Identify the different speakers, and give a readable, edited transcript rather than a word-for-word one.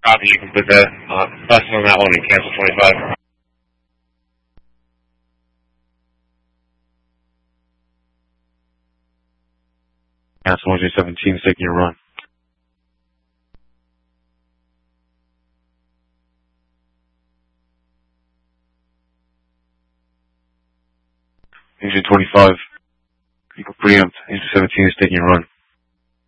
Speaker 1: Copy, you can put that bus on that one and cancel 25.
Speaker 2: Cancel 117 is taking your run. Engine 25, you can preempt. Engine 17 is taking your run.